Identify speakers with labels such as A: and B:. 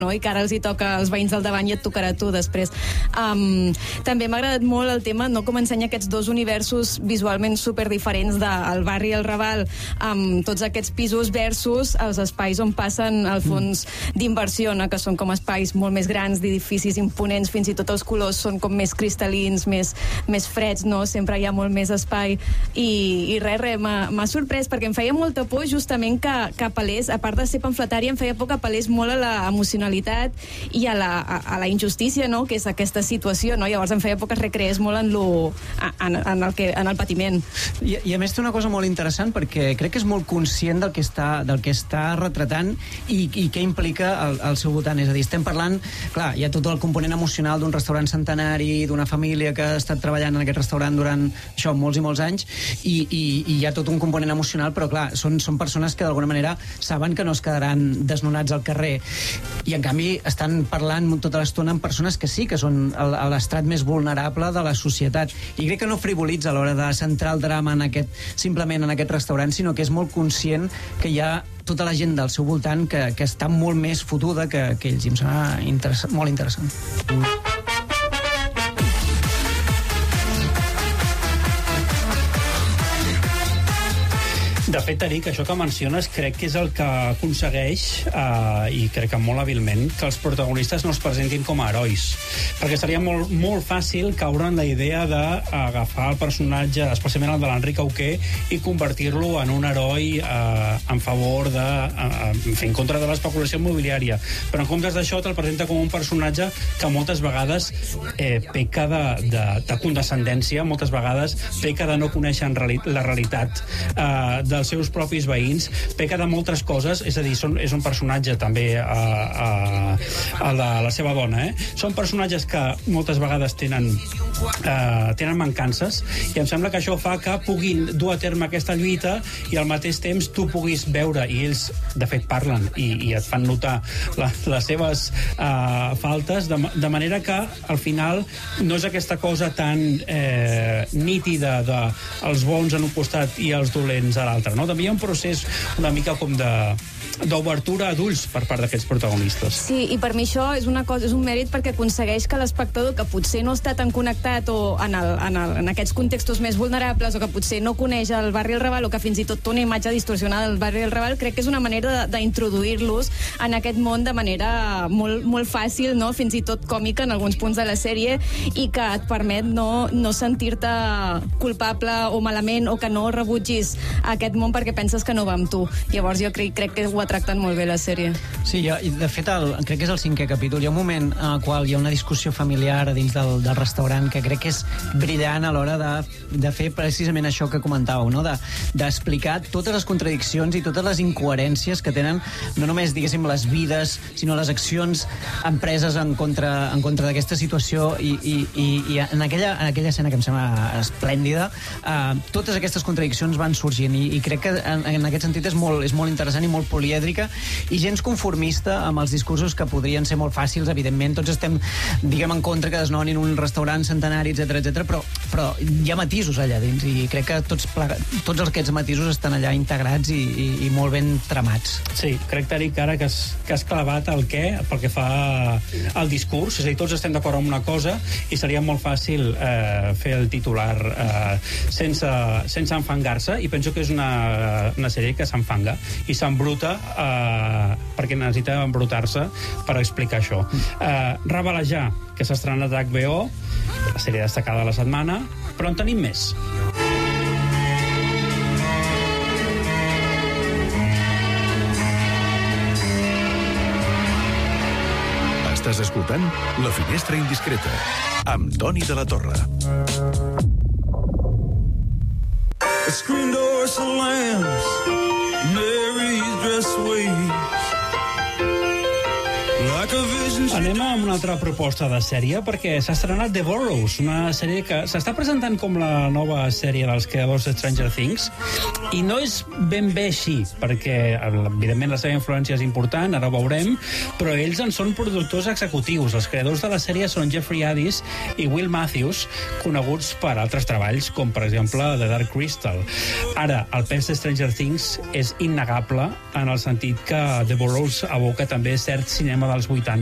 A: no? I que ara els hi toca als veïns del davant i et tocarà a tu després. També m'ha agradat molt el tema, no, com ensenya aquests dos universos visualment superdiferents del barri El Raval, amb tots aquests pisos versus els espais on passen el fons d'inversió, no? Que són com espais molt més grans, d'edificis imponents, fins i tot els colors són com més cristal·lins, més freds, no? Sempre hi ha molt més espai i res, m'ha sorprès perquè em feia molta por justament que apel·lés, a part de ser pamfletària, em feia por que apel·lés molt a la emocionalitat i a la injustícia, no? Que és aquesta situació, no? Llavors em feia por que es recreés molt en el patiment.
B: I a més té una cosa molt interessant perquè crec que és molt conscient del que està retratant i què implica el seu votant. És a dir, estem parlant, clar, hi ha tot el component emocional d'un restaurant centenari, d'una família que ha estat treballant en aquest restaurant durant això, molts i molts anys, i hi ha tot un component emocional, però clar, són persones que d'alguna manera saben que no es quedaran desnonats al carrer, i en canvi estan parlant tota l'estona amb persones que sí que són l'estrat més vulnerable de la societat, i crec que no frivolitza a l'hora de centrar el drama simplement en aquest restaurant, sinó que és molt conscient que hi ha tota la gent del seu voltant que està molt més fotuda que ells, i em sembla molt interessant.
C: De fet, Eric, això que menciones crec que és el que aconsegueix, i crec que molt hàbilment, que els protagonistes no es presentin com a herois. Perquè seria molt, molt fàcil caure en la idea d'agafar el personatge, especialment el de l'Enric Auqué, i convertir-lo en un heroi en favor en contra de l'especulació immobiliària. Però en comptes d'això te'l presenta com un personatge que moltes vegades peca de condescendència, moltes vegades peca de no conèixer la realitat dels seus propis veïns, peca de moltes coses, és a dir, és un personatge també a la seva dona, Són personatges que moltes vegades tenen mancances, i em sembla que això fa que puguin dur a terme aquesta lluita i al mateix temps tu puguis veure, i ells de fet parlen i et fan notar les seves faltes, de manera que al final no és aquesta cosa tan nítida dels bons en un costat i els dolents a l'altre, no? També hi ha un procés una mica com d'obertura d'ulls per part d'aquests protagonistes.
A: Sí, i per mi això és una cosa, és un mèrit perquè aconsegueix que l'espectador, que potser no està tan connectat o en aquests contextos més vulnerables, o que potser no coneix el barri El Raval, o que fins i tot té una imatge distorsionada del barri El Raval, crec que és una manera d'introduir-los en aquest món de manera molt, molt fàcil, no? Fins i tot còmica en alguns punts de la sèrie, i que et permet no sentir-te culpable o malament, o que no rebutgis aquest món perquè penses que no va amb tu. Llavors jo crec que ho ha tractat molt bé la sèrie.
B: Sí, de fet crec que és el 5è capítol. Hi ha un moment en el qual hi ha una discussió familiar a dins del restaurant que crec que és brillant a l'hora de fer precisament això que comentàveu, no? D'explicar totes les contradiccions i totes les incoherències que tenen no només, diguéssim, les vides, sinó les accions empreses en contra d'aquesta situació, i en aquella escena que em sembla esplèndida, totes aquestes contradiccions van sorgint, i crec que en aquest sentit és molt interessant i molt polièdrica, i gens conformista amb els discursos que podrien ser molt fàcils. Evidentment tots estem, diguem, en contra que desnonin un restaurant centenari, etc, però hi ha matisos allà dins, i crec que tots aquests matisos estan allà integrats i molt ben tramats.
C: Sí, crec, Eric, ara que has clavat el què pel que fa al discurs, és a dir, tots estem d'acord amb una cosa i seria molt fàcil fer el titular sense enfangar-se, i penso que és una sèrie que s'enfanga i s'embruta perquè necessita embrutar-se per explicar això. Revelejar, que s'ha estrenat a HBO, la sèrie destacada de la setmana, però en tenim més.
D: Estàs escoltant La Finestra Indiscreta amb Toni de la Torre.
E: The screen door slams, Mary's dress waves.
C: Anem amb una altra proposta de sèrie, perquè s'ha estrenat The Burrows, una sèrie que s'està presentant com la nova sèrie dels creadors de Stranger Things, i no és ben bé així, perquè evidentment la seva influència és important, ara ho veurem, però ells en són productors executius. Els creadors de la sèrie són Jeffrey Addis i Will Matthews, coneguts per altres treballs, com per exemple The Dark Crystal. Ara, el pes de Stranger Things és innegable en el sentit que The Burrows evoca també cert cinema dels 80.